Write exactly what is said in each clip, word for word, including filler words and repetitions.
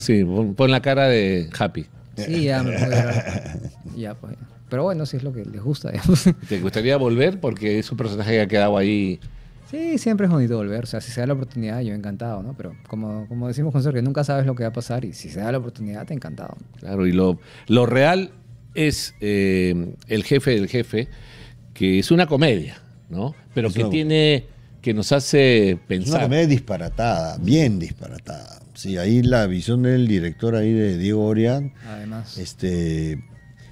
Sí, pon, pon la cara de Happy. Sí, ya me puedo grabar. Ya, pues. Pero bueno, si es lo que les gusta, digamos. ¿Te gustaría volver? Porque es un personaje que ha quedado ahí. Sí, siempre es bonito volver. O sea, si se da la oportunidad, yo encantado, ¿no? Pero como, como decimos con Sergio, nunca sabes lo que va a pasar y si se da la oportunidad, te encantado. Claro, y lo, lo real es eh, el jefe del jefe, que es una comedia, ¿no? Pero Es que una- tiene, que nos hace Es una pensar. comedia disparatada, bien disparatada. Sí, ahí la visión del director ahí de Diego Orián, Además, este,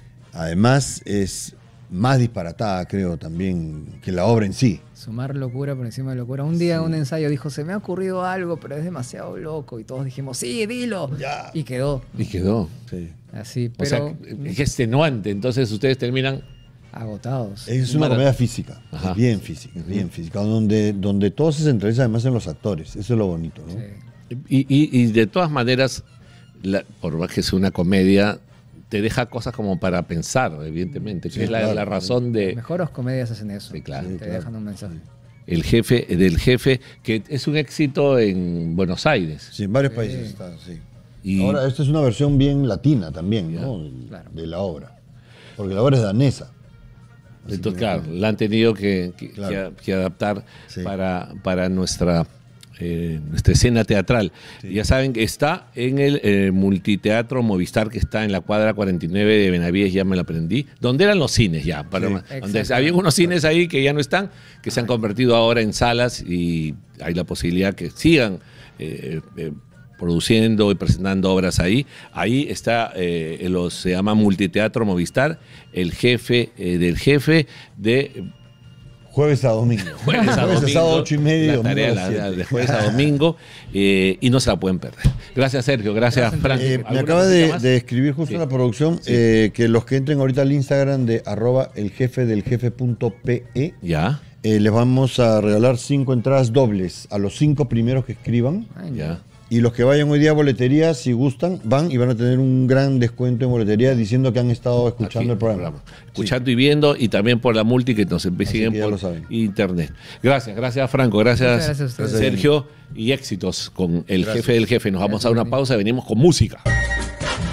además es más disparatada, creo, también que la obra en sí. sumar locura por encima de locura. Un día en un ensayo dijo, se me ha ocurrido algo, pero es demasiado loco. Y todos dijimos, sí, dilo. Ya. Y quedó. Y quedó. Sí. Así, O pero sea, es extenuante. Entonces ustedes terminan. agotados. Es una Mara- comedia física, Ajá. bien física, bien física, donde, donde todo se centraliza además en los actores. Eso es lo bonito, ¿no? Sí. Y, y- y de todas maneras, la- por más que sea una comedia, te deja cosas como para pensar, evidentemente, que Sí, es la, claro. la razón de Las mejores comedias hacen eso. Sí, claro. Te Sí, claro. dejan un mensaje. el jefe, del jefe, que es un éxito en Buenos Aires. Sí, en varios países está, sí. Y- Ahora, esta es una versión bien latina también, ¿no? Del- Claro. De la obra. Porque la obra es danesa. Así Entonces, que, claro, la han tenido que, que- Claro. que- que adaptar Sí. para, para nuestra, eh, nuestra escena teatral. Ya saben que está en el eh, multiteatro Movistar, que está en la cuadra cuarenta y nueve de Benavides, ya me lo aprendí, donde eran los cines ya. Para, Sí. donde Exacto. había unos cines ahí que ya no están, que se han convertido ahora en salas y hay la posibilidad que sigan eh, eh, produciendo y presentando obras ahí. Ahí está, eh, los, se llama Multiteatro Movistar, el jefe eh, del jefe de Jueves a domingo. jueves a domingo. sábado, ocho y media y La domingo tarea a de, las la- siete. de jueves a domingo eh, y no se la pueden perder. Gracias, Sergio. Gracias, Frank. Eh, me ¿Alguna acaba cosita de, más? de escribir justo Sí. la producción eh, que los que entren ahorita al Instagram de arroba el jefe del jefe punto pe, Ya, eh, les vamos a regalar cinco entradas dobles a los cinco primeros que escriban. Ay, ya. Y los que vayan hoy día a boletería, si gustan, van y van a tener un gran descuento en boletería diciendo que han estado escuchando Aquí, el programa. Escuchando y viendo, y también por la multi que nos Así siguen que ya por lo saben. internet. Gracias, gracias, Franco. Gracias, Muchas gracias a ustedes. Sergio. Y éxitos con el Gracias. jefe del jefe. Nos vamos a una pausa y venimos con música.